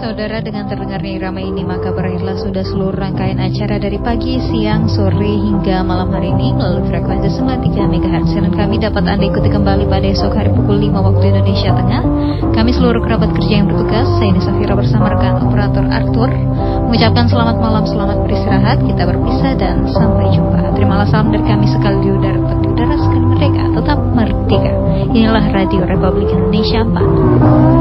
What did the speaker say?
Saudara, dengan terdengarnya irama ini maka berakhirlah sudah seluruh rangkaian acara dari pagi, siang, sore hingga malam hari ini melalui frekuensi 93 MHz. Dan kami dapat Anda ikuti kembali pada esok hari pukul 5 waktu Indonesia Tengah. Kami seluruh kerabat kerja yang bertugas, saya Nisa Fira bersama rekan operator Arthur, mengucapkan selamat malam, selamat beristirahat, kita berpisah dan sampai jumpa. Terimalah salam dari kami sekali di udara, sekali merdeka, tetap merdeka. Inilah Radio Republik Indonesia 4.